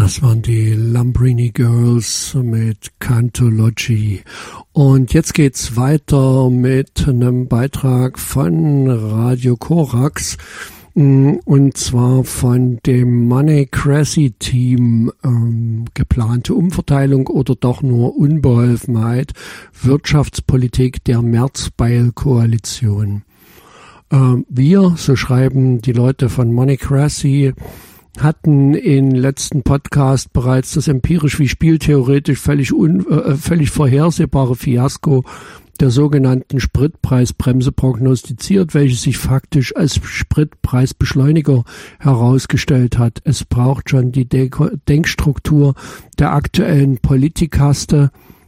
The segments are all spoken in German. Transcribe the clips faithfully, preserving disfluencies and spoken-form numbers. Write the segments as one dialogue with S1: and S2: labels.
S1: Das waren die Lumbrini Girls mit Cantology. Und jetzt geht's weiter mit einem Beitrag von Radio Korax. Und zwar von dem Moneycracy-Team, ähm, geplante Umverteilung oder doch nur Unbeholfenheit, Wirtschaftspolitik der Merz-Beil-Koalition. Ähm, wir, so schreiben die Leute von Moneycracy, hatten im letzten Podcast bereits das empirisch wie spieltheoretisch völlig, un, äh, völlig vorhersehbare Fiasko der sogenannten Spritpreisbremse prognostiziert, welche sich faktisch als Spritpreisbeschleuniger herausgestellt hat. Es braucht schon die Denkstruktur der aktuellen Politikaste,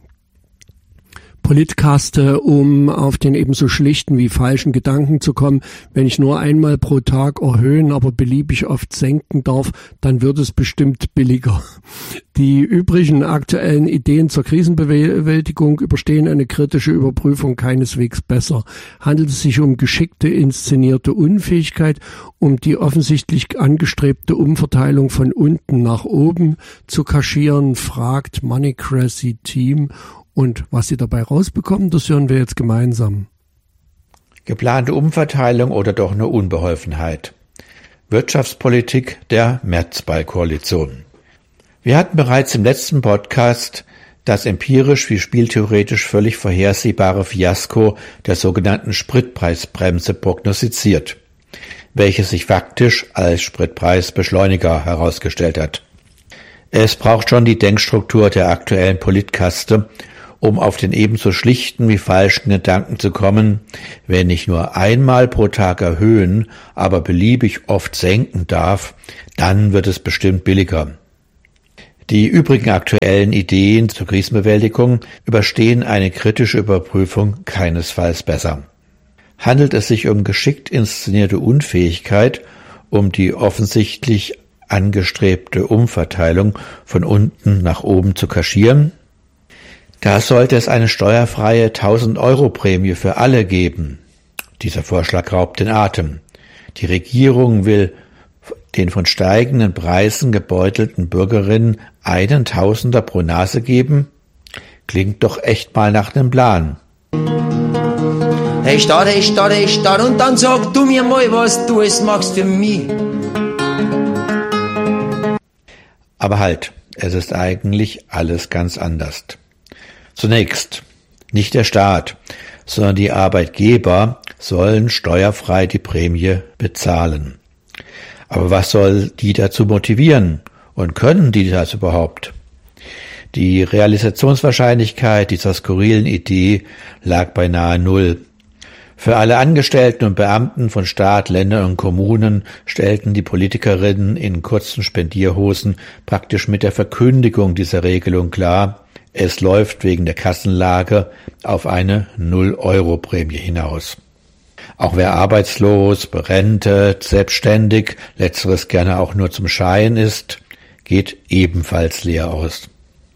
S1: Politkaste, um auf den ebenso schlichten wie falschen Gedanken zu kommen. Wenn ich nur einmal pro Tag erhöhen, aber beliebig oft senken darf, dann wird es bestimmt billiger. Die übrigen aktuellen Ideen zur Krisenbewältigung überstehen eine kritische Überprüfung keineswegs besser. Handelt es sich um geschickte, inszenierte Unfähigkeit, um die offensichtlich angestrebte Umverteilung von unten nach oben zu kaschieren, fragt Moneycracy Team. Und was sie dabei rausbekommen, das hören wir jetzt gemeinsam.
S2: Geplante Umverteilung oder doch nur Unbeholfenheit. Wirtschaftspolitik der Merz-Beil-Koalition. Wir hatten bereits im letzten Podcast das empirisch wie spieltheoretisch völlig vorhersehbare Fiasko der sogenannten Spritpreisbremse prognostiziert, welche sich faktisch als Spritpreisbeschleuniger herausgestellt hat. Es braucht schon die Denkstruktur der aktuellen Politkaste, um auf den ebenso schlichten wie falschen Gedanken zu kommen, wenn ich nur einmal pro Tag erhöhen, aber beliebig oft senken darf, dann wird es bestimmt billiger. Die übrigen aktuellen Ideen zur Krisenbewältigung überstehen eine kritische Überprüfung keinesfalls besser. Handelt es sich um geschickt inszenierte Unfähigkeit, um die offensichtlich angestrebte Umverteilung von unten nach oben zu kaschieren? Da sollte es eine steuerfreie tausend-Euro-Prämie für alle geben. Dieser Vorschlag raubt den Atem. Die Regierung will den von steigenden Preisen gebeutelten Bürgerinnen einen Tausender pro Nase geben? Klingt doch echt mal nach einem Plan.
S3: Hey Stadt, hey Stadt, hey Stadt, und dann sag du mir mal, was du es machst für mich.
S2: Aber halt, es ist eigentlich alles ganz anders. Zunächst, nicht der Staat, sondern die Arbeitgeber sollen steuerfrei die Prämie bezahlen. Aber was soll die dazu motivieren? Und können die das überhaupt? Die Realisationswahrscheinlichkeit dieser skurrilen Idee lag beinahe null. Für alle Angestellten und Beamten von Staat, Ländern und Kommunen stellten die Politikerinnen in kurzen Spendierhosen praktisch mit der Verkündigung dieser Regelung klar, es läuft wegen der Kassenlage auf eine null-Euro-Prämie hinaus. Auch wer arbeitslos, berentet, selbstständig, letzteres gerne auch nur zum Schein ist, geht ebenfalls leer aus.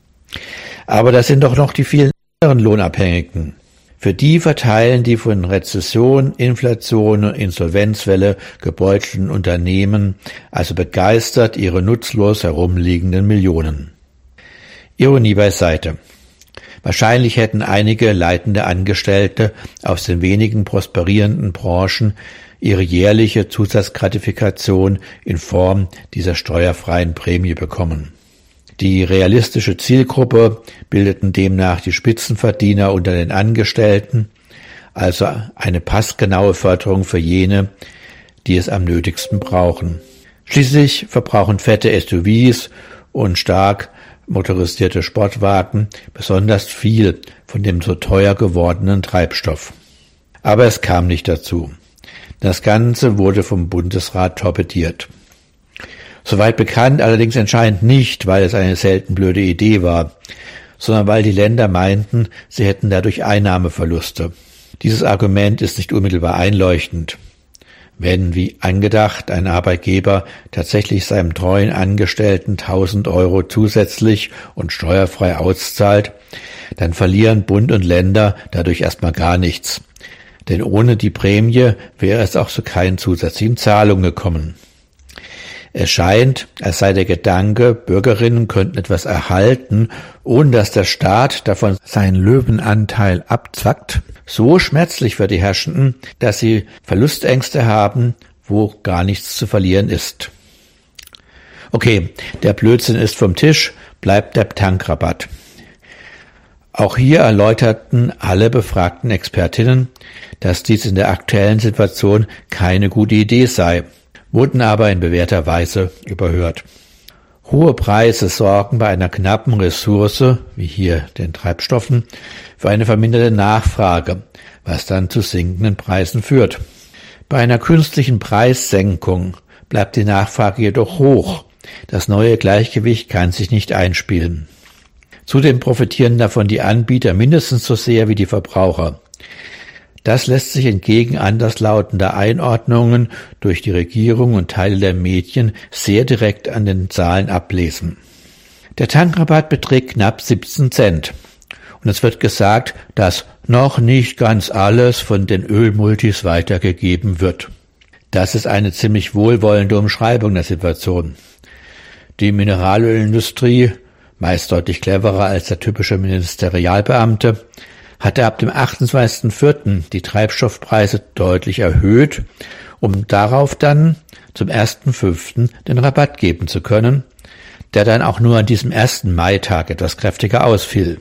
S2: Aber das sind doch noch die vielen anderen Lohnabhängigen. Für die verteilen die von Rezession, Inflation und Insolvenzwelle gebeutelten Unternehmen also begeistert ihre nutzlos herumliegenden Millionen. Ironie beiseite. Wahrscheinlich hätten einige leitende Angestellte aus den wenigen prosperierenden Branchen ihre jährliche Zusatzgratifikation in Form dieser steuerfreien Prämie bekommen. Die realistische Zielgruppe bildeten demnach die Spitzenverdiener unter den Angestellten, also eine passgenaue Förderung für jene, die es am nötigsten brauchen. Schließlich verbrauchen fette S U Vs und stark motorisierte Sportwagen besonders viel von dem so teuer gewordenen Treibstoff. Aber es kam nicht dazu. Das Ganze wurde vom Bundesrat torpediert. Soweit bekannt allerdings anscheinend nicht, weil es eine selten blöde Idee war, sondern weil die Länder meinten, sie hätten dadurch Einnahmeverluste. Dieses Argument ist nicht unmittelbar einleuchtend. Wenn, wie angedacht, ein Arbeitgeber tatsächlich seinem treuen Angestellten tausend Euro zusätzlich und steuerfrei auszahlt, dann verlieren Bund und Länder dadurch erstmal gar nichts. Denn ohne die Prämie wäre es auch zu keinen zusätzlichen Zahlungen gekommen. Es scheint, als sei der Gedanke, Bürgerinnen könnten etwas erhalten, ohne dass der Staat davon seinen Löwenanteil abzwackt, so schmerzlich für die Herrschenden, dass sie Verlustängste haben, wo gar nichts zu verlieren ist. Okay, der Blödsinn ist vom Tisch, bleibt der Tankrabatt. Auch hier erläuterten alle befragten Expertinnen, dass dies in der aktuellen Situation keine gute Idee sei, wurden aber in bewährter Weise überhört. Hohe Preise sorgen bei einer knappen Ressource, wie hier den Treibstoffen, für eine verminderte Nachfrage, was dann zu sinkenden Preisen führt. Bei einer künstlichen Preissenkung bleibt die Nachfrage jedoch hoch. Das neue Gleichgewicht kann sich nicht einspielen. Zudem profitieren davon die Anbieter mindestens so sehr wie die Verbraucher. Das lässt sich entgegen anderslautender Einordnungen durch die Regierung und Teile der Medien sehr direkt an den Zahlen ablesen. Der Tankrabatt beträgt knapp siebzehn Cent. Und es wird gesagt, dass noch nicht ganz alles von den Ölmultis weitergegeben wird. Das ist eine ziemlich wohlwollende Umschreibung der Situation. Die Mineralölindustrie, meist deutlich cleverer als der typische Ministerialbeamte, hatte ab dem achtundzwanzigsten vierten die Treibstoffpreise deutlich erhöht, um darauf dann zum ersten fünften den Rabatt geben zu können, der dann auch nur an diesem ersten Maitag etwas kräftiger ausfiel.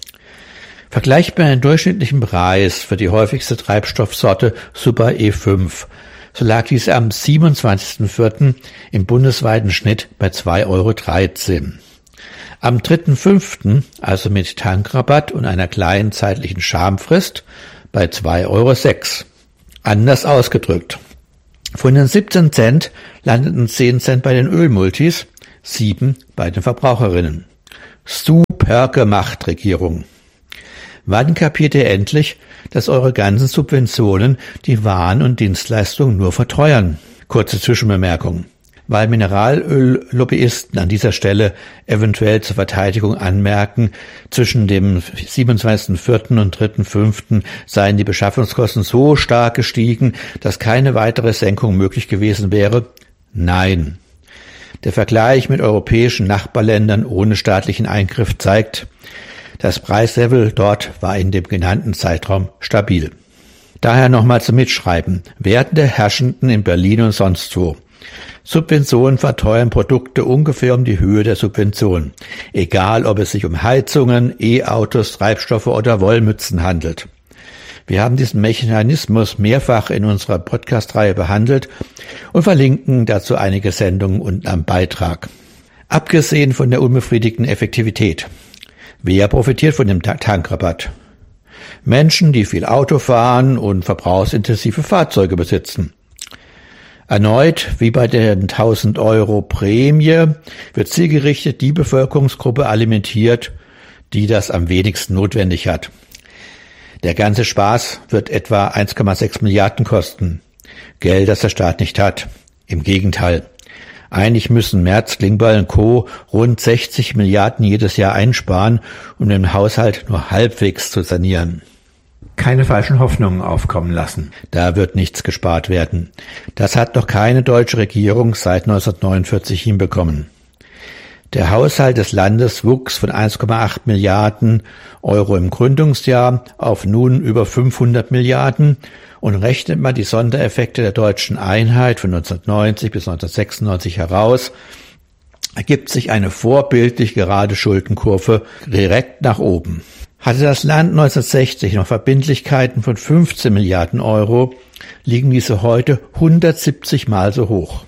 S2: Vergleicht man den durchschnittlichen Preis für die häufigste Treibstoffsorte Super E fünf, so lag dies am siebenundzwanzigsten vierten im bundesweiten Schnitt bei zwei Euro dreizehn. Am dritten fünften, also mit Tankrabatt und einer kleinen zeitlichen Schamfrist, bei zwei Euro sechs. Anders ausgedrückt. Von den siebzehn Cent landeten zehn Cent bei den Ölmultis, sieben bei den Verbraucherinnen. Super gemacht, Regierung. Wann kapiert ihr endlich, dass eure ganzen Subventionen die Waren und Dienstleistungen nur verteuern? Kurze Zwischenbemerkung. Weil Mineralöl-Lobbyisten an dieser Stelle eventuell zur Verteidigung anmerken, zwischen dem siebenundzwanzigsten vierten und dritten fünften seien die Beschaffungskosten so stark gestiegen, dass keine weitere Senkung möglich gewesen wäre. Nein. Der Vergleich mit europäischen Nachbarländern ohne staatlichen Eingriff zeigt, das Preislevel dort war in dem genannten Zeitraum stabil. Daher nochmal zum Mitschreiben. Werden der Herrschenden in Berlin und sonst wo. Subventionen verteuern Produkte ungefähr um die Höhe der Subvention, egal ob es sich um Heizungen, E-Autos, Treibstoffe oder Wollmützen handelt. Wir haben diesen Mechanismus mehrfach in unserer Podcast-Reihe behandelt und verlinken dazu einige Sendungen unten am Beitrag. Abgesehen von der unbefriedigenden Effektivität. Wer profitiert von dem Tankrabatt? Menschen, die viel Auto fahren und verbrauchsintensive Fahrzeuge besitzen. Erneut, wie bei den tausend Euro Prämie, wird zielgerichtet die Bevölkerungsgruppe alimentiert, die das am wenigsten notwendig hat. Der ganze Spaß wird etwa eins Komma sechs Milliarden kosten. Geld, das der Staat nicht hat. Im Gegenteil. Eigentlich müssen Merz, Klingbeil und Co. rund sechzig Milliarden jedes Jahr einsparen, um den Haushalt nur halbwegs zu sanieren. Keine falschen Hoffnungen aufkommen lassen. Da wird nichts gespart werden. Das hat noch keine deutsche Regierung seit neunzehnhundertneunundvierzig hinbekommen. Der Haushalt des Landes wuchs von eins Komma acht Milliarden Euro im Gründungsjahr auf nun über fünfhundert Milliarden und rechnet man die Sondereffekte der deutschen Einheit von neunzehnhundertneunzig bis neunzehnhundertsechsundneunzig heraus, ergibt sich eine vorbildlich gerade Schuldenkurve direkt nach oben. Hatte das Land neunzehnhundertsechzig noch Verbindlichkeiten von fünfzehn Milliarden Euro, liegen diese heute hundertsiebzig Mal so hoch.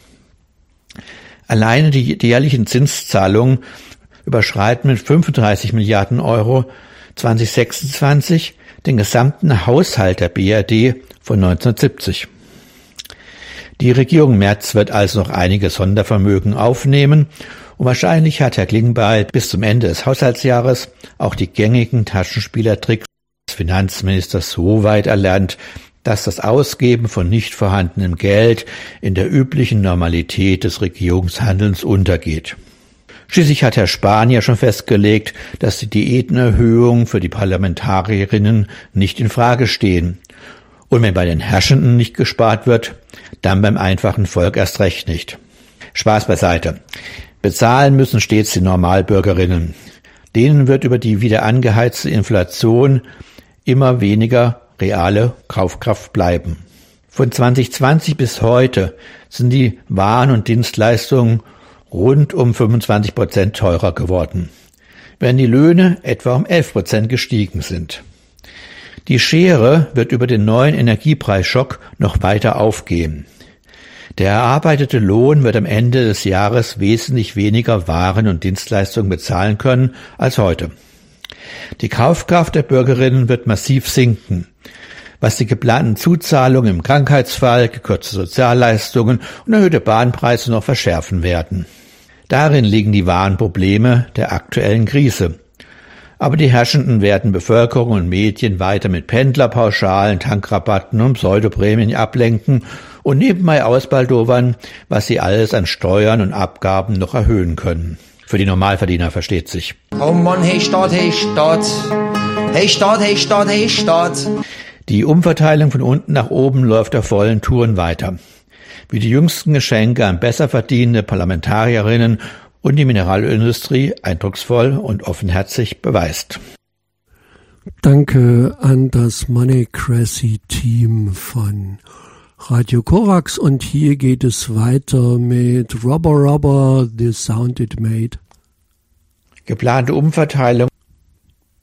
S2: Alleine die jährlichen Zinszahlungen überschreiten mit fünfunddreißig Milliarden Euro zweitausendsechsundzwanzig den gesamten Haushalt der B R D von neunzehnhundertsiebzig. Die Regierung Merz wird also noch einige Sondervermögen aufnehmen und wahrscheinlich hat Herr Klingbeil bis zum Ende des Haushaltsjahres auch die gängigen Taschenspielertricks des Finanzministers so weit erlernt, dass das Ausgeben von nicht vorhandenem Geld in der üblichen Normalität des Regierungshandelns untergeht. Schließlich hat Herr Spahn ja schon festgelegt, dass die Diätenerhöhungen für die Parlamentarierinnen nicht in Frage stehen. Und wenn bei den Herrschenden nicht gespart wird, dann beim einfachen Volk erst recht nicht. Spaß beiseite. Bezahlen müssen stets die Normalbürgerinnen. Denen wird über die wieder angeheizte Inflation immer weniger reale Kaufkraft bleiben. Von zwanzig zwanzig bis heute sind die Waren und Dienstleistungen rund um fünfundzwanzig Prozent teurer geworden, während die Löhne etwa um elf Prozent gestiegen sind. Die Schere wird über den neuen Energiepreisschock noch weiter aufgehen. Der erarbeitete Lohn wird am Ende des Jahres wesentlich weniger Waren und Dienstleistungen bezahlen können als heute. Die Kaufkraft der Bürgerinnen wird massiv sinken, was die geplanten Zuzahlungen im Krankheitsfall, gekürzte Sozialleistungen und erhöhte Bahnpreise noch verschärfen werden. Darin liegen die wahren Probleme der aktuellen Krise. Aber die herrschenden werden Bevölkerung und Medien weiter mit Pendlerpauschalen, Tankrabatten und Pseudoprämien ablenken und nebenbei ausbaldowern, was sie alles an Steuern und Abgaben noch erhöhen können. Für die Normalverdiener, versteht sich.
S3: Oh Mann, hey Staat, hey Staat. Hey Staat, hey Staat, hey Staat.
S2: Die Umverteilung von unten nach oben läuft auf vollen Touren weiter. Wie die jüngsten Geschenke an besser verdienende Parlamentarierinnen und die Mineralölindustrie eindrucksvoll und offenherzig beweist.
S1: Danke an das Moneycracy-Team von Radio Korax und hier geht es weiter mit Rubber Rubber, The Sound It Made.
S2: Geplante Umverteilung